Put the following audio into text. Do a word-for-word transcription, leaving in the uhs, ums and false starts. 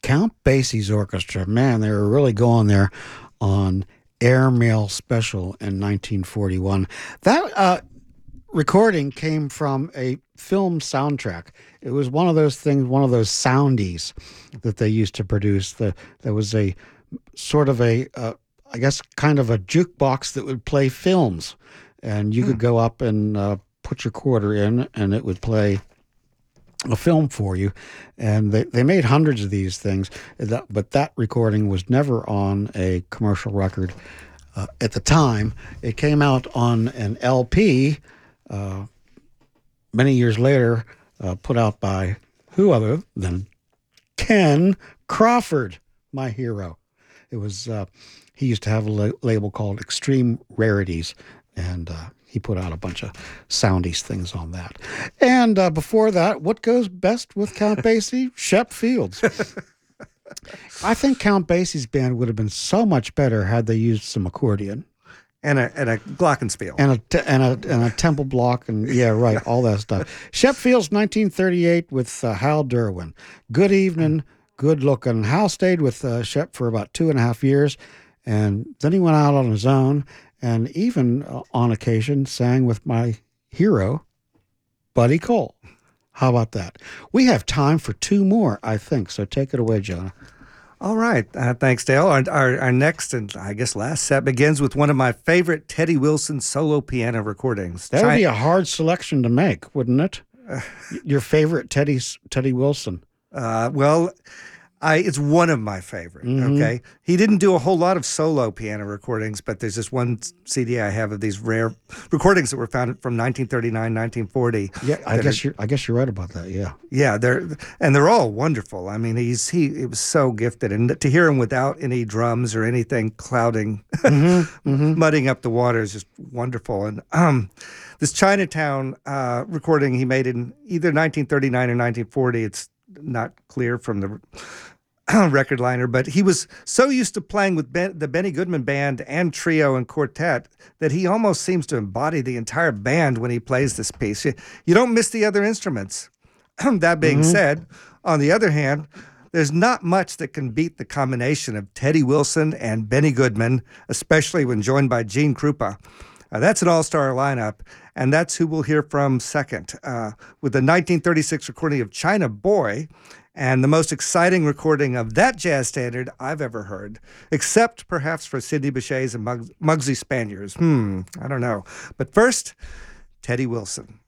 Count Basie's orchestra, man, they were really going there on Airmail Special in nineteen forty-one. That uh, recording came from a film soundtrack. It was one of those things, one of those soundies that they used to produce. The, there was a sort of a, uh, I guess, kind of a jukebox that would play films. And you hmm. could go up and uh, put your quarter in, and it would play a film for you. And they, they made hundreds of these things, but that recording was never on a commercial record uh, at the time. It came out on an L P uh, many years later, uh, put out by who other than Ken Crawford, my hero. It was, uh, he used to have a la- label called Extreme Rarities, and uh, he put out a bunch of soundies things on that. And uh, before that, what goes best with Count Basie? Shep Fields. I think Count Basie's band would have been so much better had they used some accordion. And a, and a glockenspiel. And a, te- and, a, and a temple block, and yeah, right, all that stuff. Shep Fields, nineteen thirty-eight, with uh, Hal Derwin. Good evening, good looking. Hal stayed with uh, Shep for about two and a half years, and then he went out on his own, and even uh, on occasion sang with my hero, Buddy Cole. How about that? We have time for two more, I think, so take it away, Jonah. All right. Uh, thanks, Dale. Our, our, our next and I guess last set begins with one of my favorite Teddy Wilson solo piano recordings. That would Chi- be a hard selection to make, wouldn't it? Uh, Your favorite Teddy, Teddy Wilson? Uh, well, I, it's one of my favorite, mm-hmm. okay? He didn't do a whole lot of solo piano recordings, but there's this one C D I have of these rare recordings that were found from nineteen thirty-nine, nineteen forty. Yeah, I guess are, you're I guess you're right about that, yeah. Yeah, they're and they're all wonderful. I mean, he's he it was so gifted, and to hear him without any drums or anything clouding, mm-hmm, mm-hmm. muddying up the water is just wonderful. And um this Chinatown uh, recording he made in either nineteen thirty-nine or nineteen forty, it's not clear from the record liner, but he was so used to playing with ben, the Benny Goodman Band and trio and quartet that he almost seems to embody the entire band when he plays this piece. You, you don't miss the other instruments. That being mm-hmm. said, on the other hand, there's not much that can beat the combination of Teddy Wilson and Benny Goodman, especially when joined by Gene Krupa. Uh, that's an all-star lineup, and that's who we'll hear from second, uh, with the nineteen thirty-six recording of China Boy, and the most exciting recording of that jazz standard I've ever heard, except perhaps for Sidney Bechet's and Muggs- Muggsy Spaniers. Hmm, I don't know. But first, Teddy Wilson.